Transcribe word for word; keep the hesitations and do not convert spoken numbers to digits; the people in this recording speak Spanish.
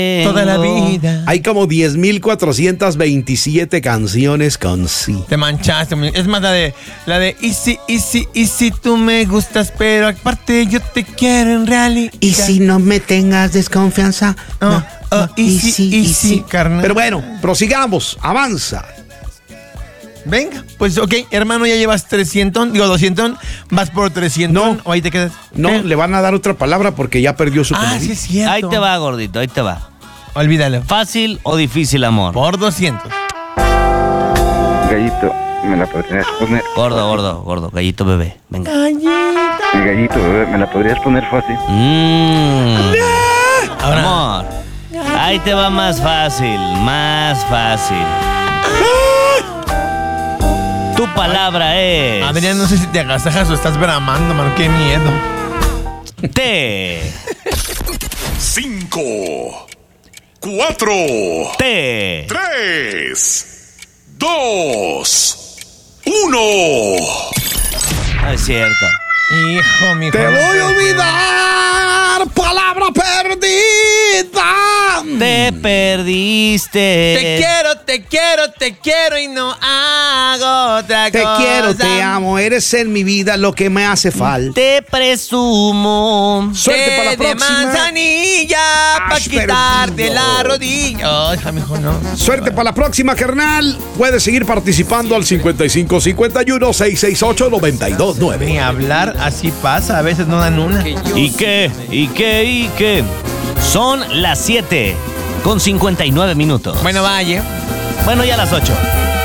Toda la vida. Hay como diez mil cuatrocientas veintisiete canciones con sí. Te manchaste. Es más, la de, la de y si, y si, y si tú me gustas, pero aparte yo te quiero en realidad. Y si no me tengas desconfianza. Oh, no, oh, no, y si, y si, carnal. Pero bueno, prosigamos, avanza. Venga, pues ok, hermano, ya llevas trescientos, digo doscientos, vas por trescientos, No. o ahí te quedas. No, ¿Qué? le van a dar otra palabra porque ya perdió su Ah, comodín. sí es cierto. Ahí te va, gordito, ahí te va. Olvídalo. ¿Fácil o difícil, amor? Por doscientos. Gallito, ¿me la podrías poner? Gordo, gordo, gordo, gallito bebé. Venga. Mi gallito, bebé, ¿me la podrías poner fácil? Mmm. Ahora. Amor. Ahí te va más fácil, más fácil. Tu palabra es... Adrián, no sé si te agasajas o estás bramando, mano. Qué miedo. T. Cinco, cuatro, T. tres, dos, uno. No es cierto. Hijo, mi hijo. Te voy a olvidar, palabra perdida. Te perdiste. Te quiero, te quiero, te quiero y no hago otra Te cosa. quiero, te amo, eres en mi vida lo que me hace falta. Te presumo. Suerte para la de próxima. manzanilla para Has quitarte perdido. la rodilla. Ay, hija, mijo, no. Suerte para la próxima, carnal. Puedes seguir participando al cincuenta y cinco cincuenta y uno, seiscientos sesenta y ocho, noventa y dos nueve. Ni hablar, así pasa, a veces no dan una. ¿Y qué? ¿Y qué? ¿Y qué? Son las siete con cincuenta y nueve minutos. Bueno, vaya. Bueno, ya las ocho.